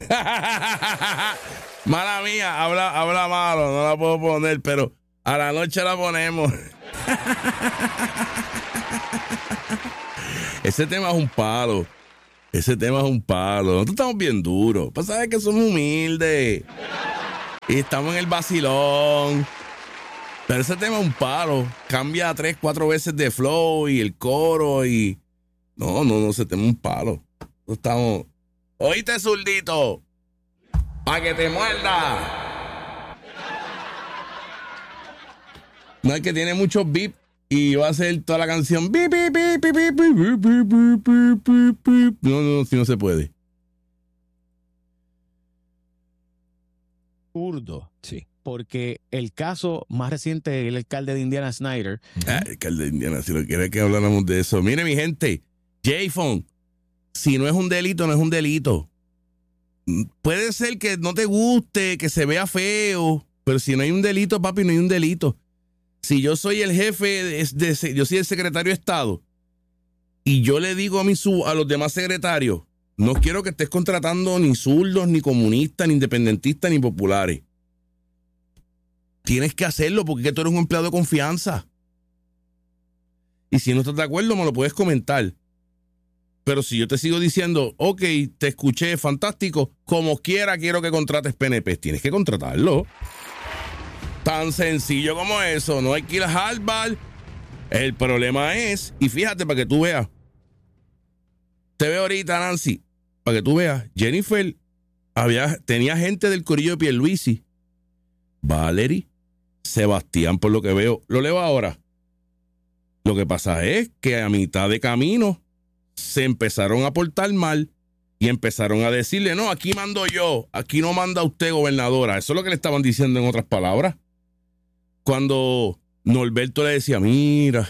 Mala mía, habla malo, no la puedo poner, pero a la noche la ponemos. Ese tema es un palo. Nosotros estamos bien duros. Pues sabes que somos humildes. Y estamos en el vacilón. Pero ese tema es un palo. Cambia 3-4 veces de flow y el coro y... No, ese tema es un palo. Estamos... Oíste, zurdito. Pa' que te muerda. No, es que tiene muchos beats y va a hacer toda la canción. Beep, beep, beep, beep, beep, beep, beep, beep, beep, beep, beep. No, si no se puede. Zurdo. Sí. Porque el caso más reciente del alcalde de Indiana, Snyder. Alcalde de Indiana, si no quiere que habláramos de eso. Mire, mi gente, J-Phone, si no es un delito, no es un delito. Puede ser que no te guste, que se vea feo, pero si no hay un delito, papi, no hay un delito. Si yo soy el jefe, yo soy el secretario de Estado, y yo le digo a los demás secretarios, no quiero que estés contratando ni zurdos, ni comunistas, ni independentistas, ni populares. Tienes que hacerlo porque tú eres un empleado de confianza. Y si no estás de acuerdo, me lo puedes comentar. Pero si yo te sigo diciendo, ok, te escuché, fantástico, como quiera quiero que contrates PNP, tienes que contratarlo. Tan sencillo como eso, no hay que ir a Harvard. El problema es, y fíjate para que tú veas, te veo ahorita, Nancy, para que tú veas, Jennifer tenía gente del corillo de Pierluisi, Valerie, Sebastián, por lo que veo, lo leo ahora. Lo que pasa es que a mitad de camino se empezaron a portar mal y empezaron a decirle, no, aquí mando yo, aquí no manda usted, gobernadora. Eso es lo que le estaban diciendo en otras palabras. Cuando Norberto le decía, mira,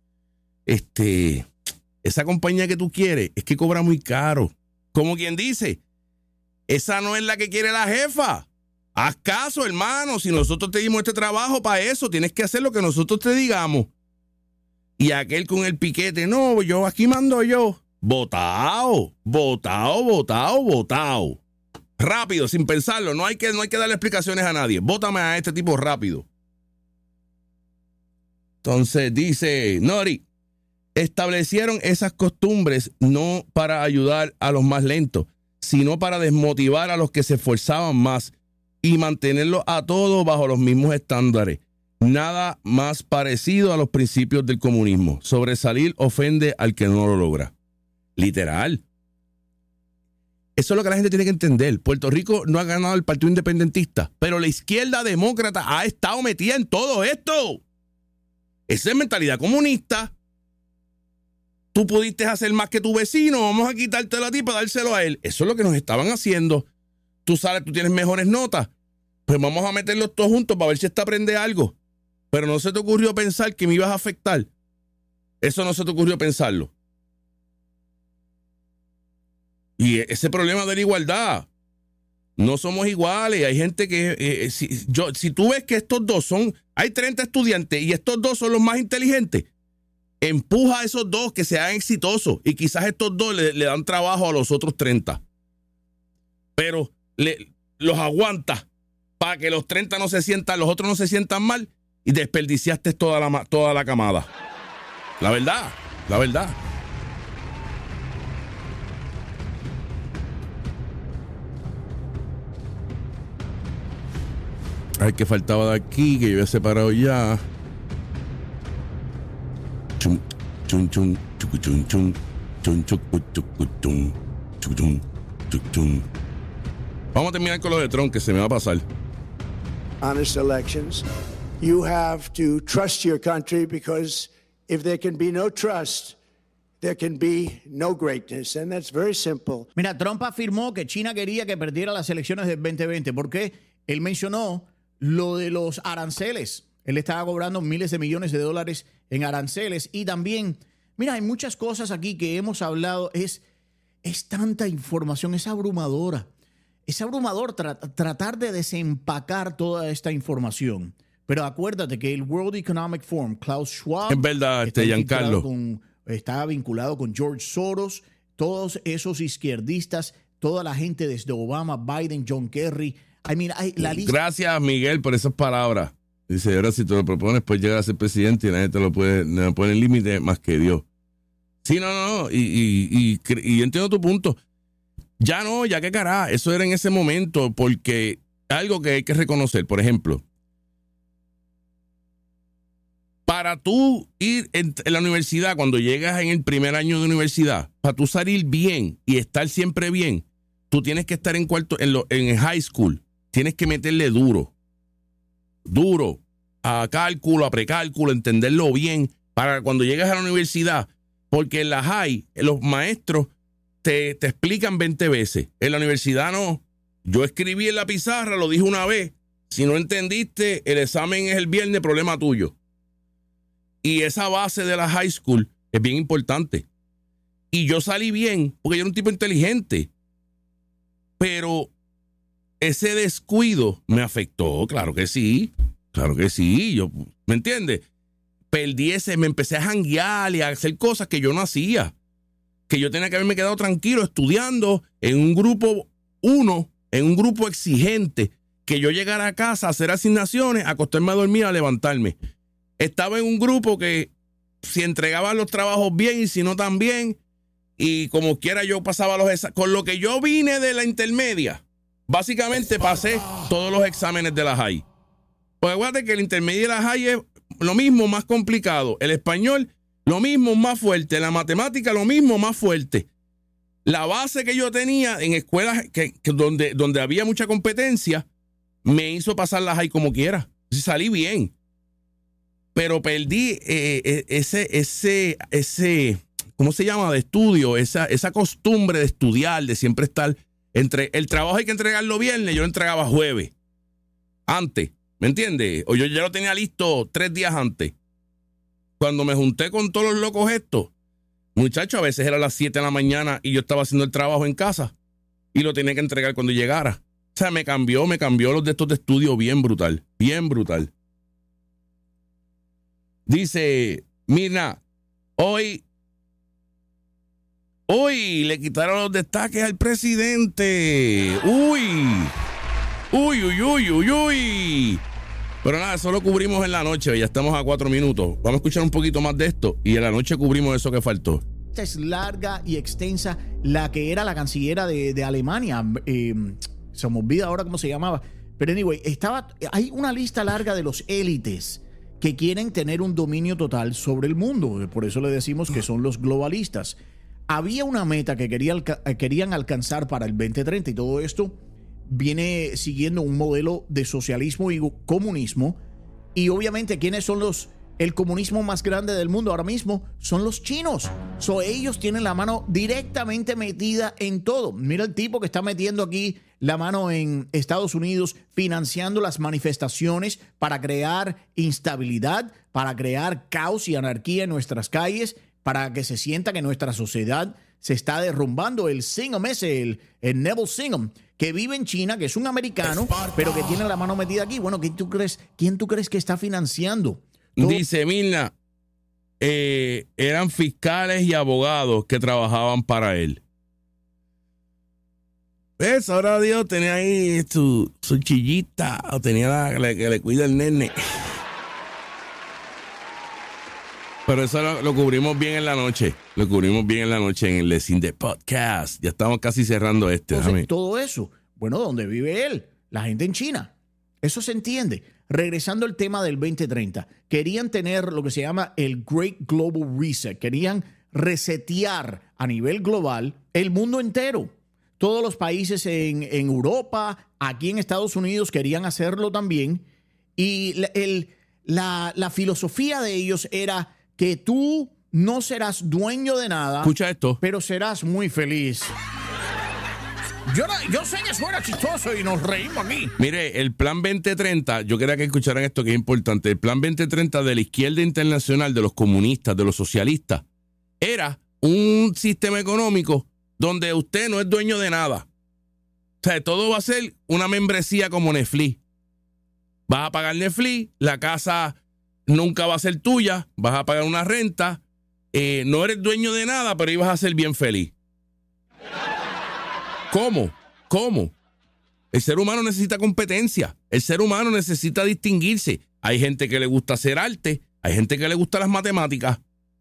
esa compañía que tú quieres es que cobra muy caro. Como quien dice, esa no es la que quiere la jefa. Haz caso, hermano, si nosotros te dimos este trabajo para eso, tienes que hacer lo que nosotros te digamos. Y aquel con el piquete, no, yo aquí mando yo. Votado. Rápido, sin pensarlo. No hay que darle explicaciones a nadie. Vótame a este tipo rápido. Entonces dice Nori, establecieron esas costumbres no para ayudar a los más lentos, sino para desmotivar a los que se esforzaban más y mantenerlos a todos bajo los mismos estándares. Nada más parecido a los principios del comunismo. Sobresalir ofende al que no lo logra. Literal. Eso es lo que la gente tiene que entender. Puerto Rico no ha ganado el Partido Independentista, pero la izquierda demócrata ha estado metida en todo esto. Esa es mentalidad comunista. Tú pudiste hacer más que tu vecino, vamos a quitártelo a ti para dárselo a él. Eso es lo que nos estaban haciendo. Tú sabes, tú tienes mejores notas, pues vamos a meterlos todos juntos para ver si esta aprende algo. Pero no se te ocurrió pensar que me ibas a afectar. Eso no se te ocurrió pensarlo. Y ese problema de la igualdad. No somos iguales. Hay gente que... si tú ves que estos dos hay 30 estudiantes y estos dos son los más inteligentes, empuja a esos dos que sean exitosos y quizás estos dos le dan trabajo a los otros 30. Pero los aguanta para que los 30 no se sientan, los otros no se sientan mal y desperdiciaste toda la camada. La verdad. Ay, que faltaba de aquí, que yo había separado ya. Chun, chun, chun, chucu, chun, chun, chun, chucu, chucu, chun, chucu, chun, chucu, chun. Vamos a terminar con lo de Trump, que se me va a pasar. Honest elections. You have to trust your country because if there can be no trust, there can be no greatness. And that's very simple. Mira, Trump afirmó que China quería que perdiera las elecciones del 2020 porque él mencionó lo de los aranceles. Él estaba cobrando miles de millones de dólares en aranceles. Y también, mira, hay muchas cosas aquí que hemos hablado. Es tanta información, es abrumadora. Es abrumador tratar de desempacar toda esta información. Pero acuérdate que el World Economic Forum, Klaus Schwab, es verdad, está vinculado con George Soros, todos esos izquierdistas, toda la gente desde Obama, Biden, John Kerry. La lista. Gracias, Miguel, por esas palabras. Dice, ahora si te lo propones, pues llegar a ser presidente y nadie te lo puede, no pone límite más que Dios. Sí, no. Y entiendo tu punto. Ya no, ya qué carajo. Eso era en ese momento, porque algo que hay que reconocer, por ejemplo, para tú ir en la universidad, cuando llegas en el primer año de universidad, para tú salir bien y estar siempre bien, tú tienes que estar en high school. Tienes que meterle duro a cálculo, a precálculo, entenderlo bien para cuando llegas a la universidad, porque en la high, los maestros te explican 20 veces. En la universidad no. Yo escribí en la pizarra, lo dije una vez. Si no entendiste, el examen es el viernes, problema tuyo. Y esa base de la high school es bien importante. Y yo salí bien, porque yo era un tipo inteligente. Pero ese descuido me afectó, claro que sí. Yo, ¿me entiendes? Me empecé a janguear y a hacer cosas que yo no hacía. Que yo tenía que haberme quedado tranquilo estudiando en un grupo en un grupo exigente. Que yo llegara a casa a hacer asignaciones, a acostarme a dormir, a levantarme. Estaba en un grupo que si entregaba los trabajos bien y si no también, y como quiera yo pasaba los exámenes. Con lo que yo vine de la intermedia, básicamente pasé todos los exámenes de la high. Porque acuérdate que la intermedia y la high es lo mismo, más complicado. El español, lo mismo, más fuerte. La matemática, lo mismo, más fuerte. La base que yo tenía en escuelas donde había mucha competencia, me hizo pasar la high como quiera. Salí bien. Pero perdí ese ¿cómo se llama? De estudio, esa costumbre de estudiar, de siempre estar entre el trabajo hay que entregarlo viernes, yo lo entregaba jueves. Antes, ¿me entiendes? O yo ya lo tenía listo 3 días antes. Cuando me junté con todos los locos estos, muchachos, a veces era a las 7 de la mañana y yo estaba haciendo el trabajo en casa y lo tenía que entregar cuando llegara. O sea, me cambió los de estos de estudio bien brutal. Dice, mira, hoy le quitaron los destaques al presidente. Uy. Pero nada, eso lo cubrimos en la noche. Ya estamos a 4 minutos. Vamos a escuchar un poquito más de esto y en la noche cubrimos eso que faltó. Esta es larga y extensa. La que era la cancillera de Alemania. Se me olvida ahora cómo se llamaba. Pero anyway, hay una lista larga de los élites que quieren tener un dominio total sobre el mundo. Por eso le decimos que son los globalistas. Había una meta que querían alcanzar para el 2030 y todo esto viene siguiendo un modelo de socialismo y comunismo. Y obviamente, ¿quiénes son el comunismo más grande del mundo ahora mismo? Son los chinos. Ellos tienen la mano directamente metida en todo. Mira el tipo que está metiendo aquí la mano en Estados Unidos, financiando las manifestaciones para crear instabilidad, para crear caos y anarquía en nuestras calles, para que se sienta que nuestra sociedad se está derrumbando. El Singham el Neville Singham, que vive en China, que es un americano, pero que tiene la mano metida aquí. Bueno, ¿quién tú crees que está financiando? Dice Mirna, eran fiscales y abogados que trabajaban para él. ¿Ves? Ahora Dios tenía ahí su chillita, o tenía que le cuida el nene. Pero eso lo cubrimos bien en la noche. Lo cubrimos bien en la noche en el Lessing de Podcast. Ya estamos casi cerrando Entonces, todo eso, bueno, ¿dónde vive él? La gente en China. Eso se entiende. Regresando al tema del 2030, querían tener lo que se llama el Great Global Reset. Querían resetear a nivel global el mundo entero. Todos los países en Europa, aquí en Estados Unidos, querían hacerlo también. Y la filosofía de ellos era que tú no serás dueño de nada. Escucha esto. Pero serás muy feliz. Yo sé que suena chistoso y nos reímos aquí. Mire, el Plan 2030, yo quería que escucharan esto que es importante. El Plan 2030 de la izquierda internacional, de los comunistas, de los socialistas, era un sistema económico donde usted no es dueño de nada. O sea, todo va a ser una membresía como Netflix. Vas a pagar Netflix, la casa nunca va a ser tuya, vas a pagar una renta, no eres dueño de nada, pero ibas a ser bien feliz. ¿Cómo? El ser humano necesita competencia. El ser humano necesita distinguirse. Hay gente que le gusta hacer arte. Hay gente que le gusta las matemáticas.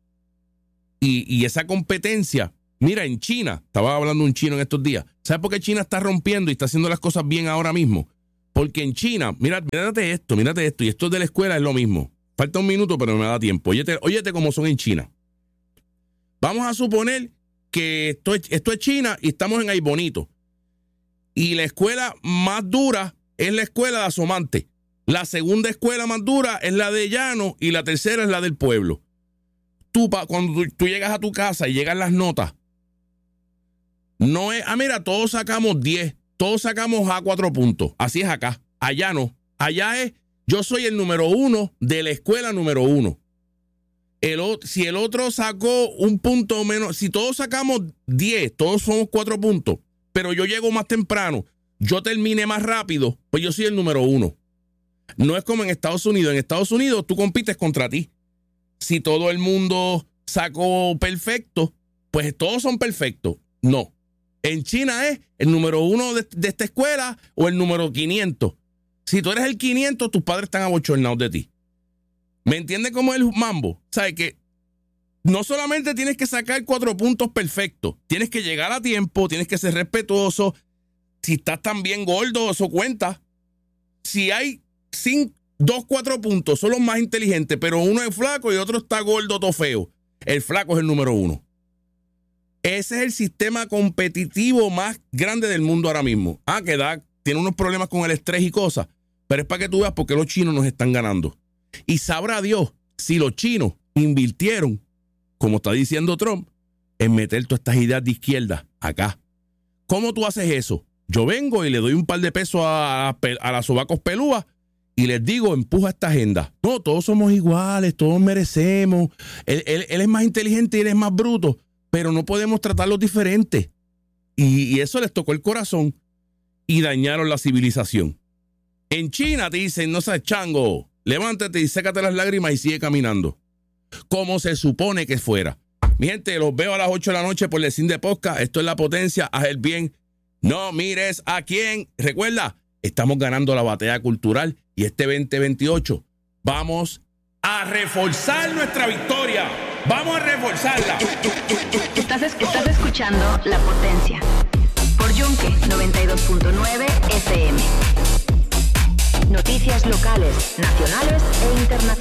Y esa competencia... Mira, en China, estaba hablando un chino en estos días. ¿Sabes por qué China está rompiendo y está haciendo las cosas bien ahora mismo? Porque en China, mírate esto, y esto de la escuela es lo mismo. Falta un minuto, pero no me da tiempo. Óyete cómo son en China. Vamos a suponer que esto es China y estamos en Ay Bonito. Y la escuela más dura es la escuela de Asomante. La segunda escuela más dura es la de Llano y la tercera es la del pueblo. Cuando tú llegas a tu casa y llegan las notas, no es, mira, todos sacamos 10, todos sacamos a 4 puntos. Así es acá. Allá no. Allá es, yo soy el número 1 de la escuela número 1. Si el otro sacó un punto menos, si todos sacamos 10, todos somos 4 puntos, pero yo llego más temprano, yo terminé más rápido, pues yo soy el número 1. No es como en Estados Unidos. En Estados Unidos tú compites contra ti. Si todo el mundo sacó perfecto, pues todos son perfectos. No. En China es el número 1 de esta escuela o el número 500. Si tú eres el 500, tus padres están abochornados de ti. ¿Me entiendes cómo es el mambo? ¿Sabes que no solamente tienes que sacar 4 puntos perfectos, tienes que llegar a tiempo, tienes que ser respetuoso. Si estás tan bien gordo, eso cuenta. Si hay 2, 4 puntos, son los más inteligentes, pero uno es flaco y otro está gordo, todo feo. El flaco es el número 1. Ese es el sistema competitivo más grande del mundo ahora mismo. Tiene unos problemas con el estrés y cosas, pero es para que tú veas por qué los chinos nos están ganando. Y sabrá Dios si los chinos invirtieron, como está diciendo Trump, en meter todas estas ideas de izquierda acá. ¿Cómo tú haces eso? Yo vengo y le doy un par de pesos a las sobacos pelúas y les digo, empuja esta agenda. No, todos somos iguales, todos merecemos. Él es más inteligente y él es más bruto, pero no podemos tratarlos diferentes. Y eso les tocó el corazón y dañaron la civilización. En China te dicen, no seas chango, levántate y sécate las lágrimas y sigue caminando. Como se supone que fuera. Mi gente, los veo a las 8 de la noche por el Cine de Podcast. Esto es La Potencia, haz el bien. No mires a quién. Recuerda, estamos ganando la batalla cultural y este 2028 vamos a reforzar nuestra victoria. Vamos a reforzarla. Estás escuchando La Potencia por Yunque 92.9 FM. Noticias locales, nacionales e internacionales.